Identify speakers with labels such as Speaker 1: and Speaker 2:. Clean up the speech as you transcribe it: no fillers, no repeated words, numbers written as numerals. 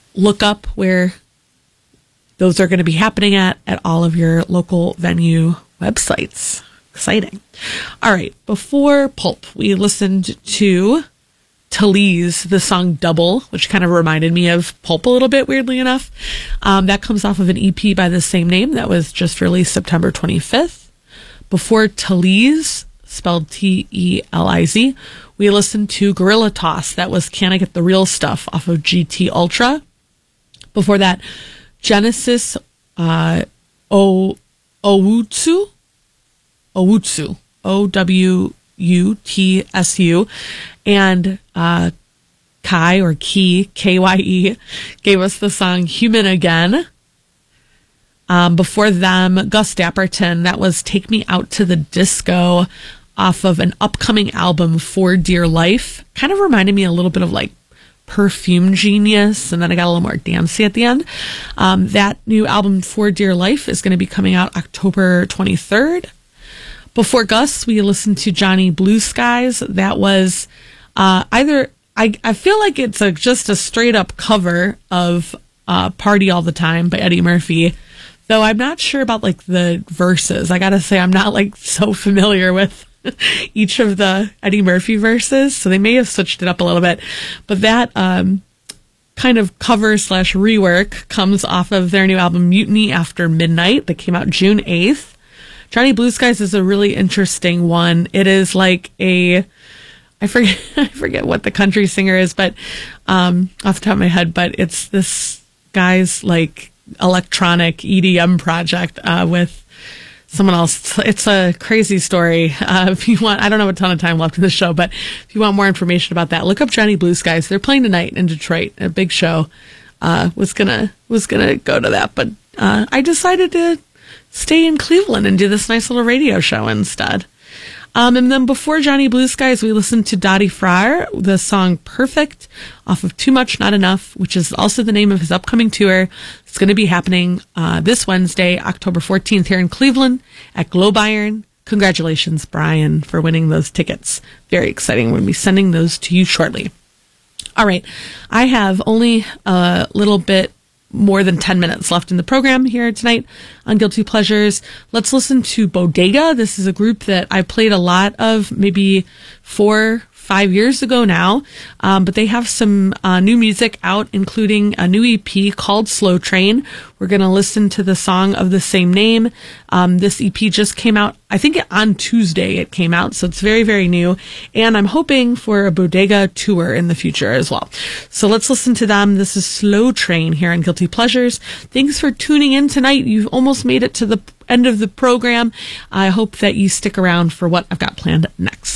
Speaker 1: look up where those are going to be happening at all of your local venue websites. Exciting. All right. Before Pulp, we listened to Talese, the song Double, which kind of reminded me of Pulp a little bit, weirdly enough. That comes off of an EP by the same name that was just released September 25th. Before Talese, spelled Teliz, we listened to Gorilla Toss. That was Can I Get the Real Stuff off of GT Ultra. Before that, Genesis Owutsu, Owutsu, and Kai, or Key, Kye, gave us the song Human Again. Before them, Gus Dapperton, that was Take Me Out to the Disco off of an upcoming album, For Dear Life. Kind of reminded me a little bit of like Perfume Genius, and then I got a little more dancey at the end. That new album, For Dear Life, is going to be coming out October 23rd. Before Gus, we listened to Johnny Blue Skies. That was I feel like it's just a straight up cover of Party All the Time by Eddie Murphy, though I'm not sure about like the verses. I gotta say, I'm not like so familiar with each of the Eddie Murphy verses, so they may have switched it up a little bit. But that kind of cover / rework comes off of their new album Mutiny After Midnight that came out June 8th. Johnny Blue Skies is a really interesting one. It is like I forget what the country singer is, but off the top of my head, but it's this guy's like electronic EDM project with someone else. It's a crazy story. If you want, I don't have a ton of time left in the show, but if you want more information about that, look up Johnny Blue Skies. They're playing tonight in Detroit, a big show. Was gonna go to that, but I decided to stay in Cleveland and do this nice little radio show instead. And then before Johnny Blue Skies, we listened to Dottie Fryer, the song Perfect off of Too Much Not Enough, which is also the name of his upcoming tour. It's going to be happening this Wednesday, October 14th here in Cleveland at Globe Iron. Congratulations, Brian, for winning those tickets. Very exciting. We'll be sending those to you shortly. All right. I have only a little bit more than 10 minutes left in the program here tonight on Guilty Pleasures. Let's listen to Bodega. This is a group that I played a lot of maybe 4-5 years ago now, but they have some new music out, including a new EP called Slow Train. We're going to listen to the song of the same name. This EP just came out, I think on Tuesday it came out, so it's very, very new, and I'm hoping for a Bodega tour in the future as well. So let's listen to them. This is Slow Train here on Guilty Pleasures. Thanks for tuning in tonight. You've almost made it to the end of the program. I hope that you stick around for what I've got planned next.